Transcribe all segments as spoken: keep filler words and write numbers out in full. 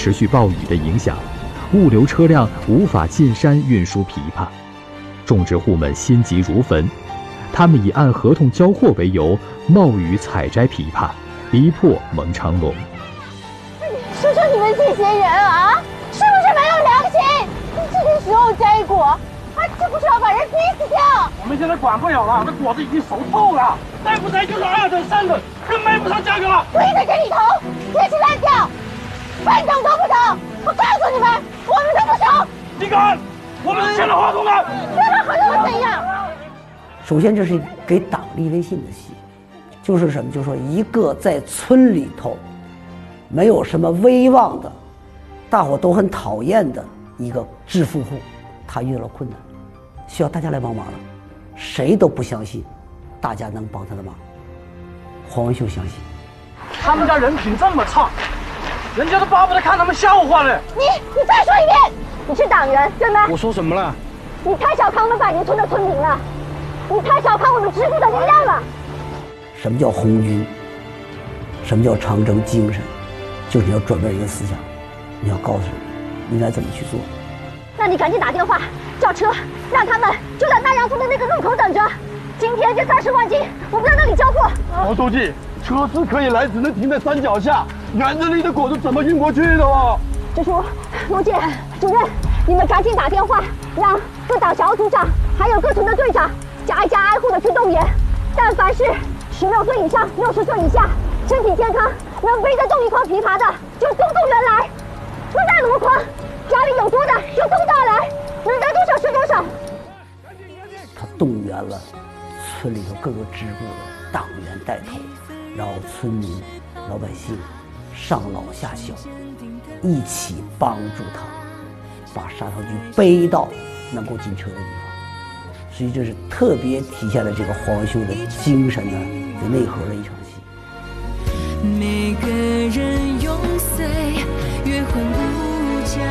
持续暴雨的影响，物流车辆无法进山运输枇杷，种植户们心急如焚，他们以按合同交货为由，冒雨采摘枇杷，逼迫蒙长龙。 说说你们这些人啊，是不是没有良心？这个时候摘果，还这不是要把人逼死掉？ 我们现在管不了了，这果子已经熟透了，再不摘就是二等三等，更卖不上价格了。 推在这里头，铁起烂掉，半等都不等！我告诉你们，我们都不熟。 你敢？我们是签了合同的。 签了合同又怎样？ 首先，这是给党立威信的戏，就是什么？就是说，一个在村里头没有什么威望的，大伙都很讨厌的一个致富户，他遇到了困难，需要大家来帮忙了，谁都不相信大家能帮他的忙。黄文秀相信， 他们家人品这么差，人家都巴不得看他们笑话呢。 你你再说一遍，你是党员对吗？ 我说什么了？ 你太小看我们百年村的村民了，你太小看我们支部的力量了。 什么叫红军？什么叫长征精神？就是你要转变一个思想，你要告诉人应该怎么去做。 那你赶紧打电话叫车，让他们就在南阳村的那个路口等着。今天这三十万斤，我们在那里交货。 王书记，车是可以来，只能停在山脚下。园子里的果子怎么运过去的啊？ 支书、罗姐、主任，你们赶紧打电话，让各党小组长还有各村的队长家家挨户的去动员。但凡是十六岁以上、六十岁以下，身体健康，能背得动一筐枇杷的，就都动员来。不在箩筐，家里有多的就都带来，能带多少是多少。 他动员了村里头各个支部的党员带头，然后村民、老百姓上老下小，一起帮助他把沙条局背到能够进车的地方。所以这是特别体现了这个黄文秀的精神呢的内核的一场戏。 每个人永岁月魂不假。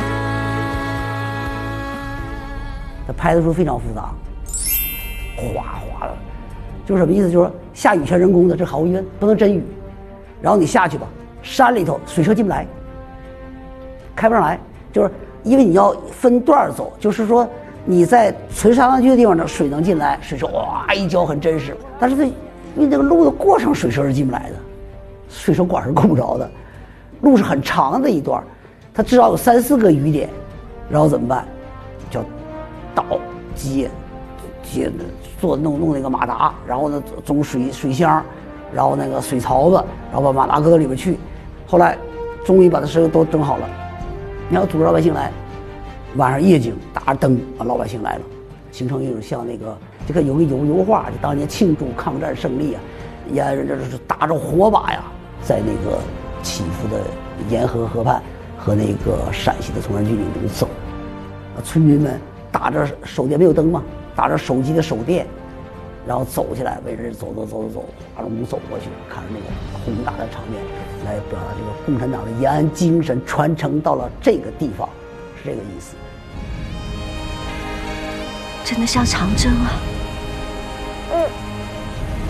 他拍的时候非常复杂，哗哗的，就是什么意思？就是说下雨全人工的，这毫无疑问不能真雨。然后你下去吧，山里头水车进不来，开不上来，就是因为你要分段走，就是说你在存沙滩区的地方呢，水能进来，水车哇一浇很真实，但是它因为这个路的过程，水车是进不来的，水车管是够不着的，路是很长的一段，它至少有三四个雨点，然后怎么办？叫倒接接做弄弄那个马达，然后呢装水水箱，然后那个水槽子，然后把马达搁到里面去。后来终于把它事都整好了，你要组织老百姓来，晚上夜景打着灯，把老百姓来了，形成一种像那个这个有个油油画，就当年庆祝抗战胜利啊，也这是打着火把呀，在那个起伏的沿河河畔和那个陕西的崇山峻岭中走，啊，村民们打着手电，没有灯嘛，打着手机的手电，然后走起来，围着走走走走走，华容走过去，看着那个宏大的场面，来表达这个共产党的延安精神传承到了这个地方，是这个意思。 真的像长征啊！ 嗯。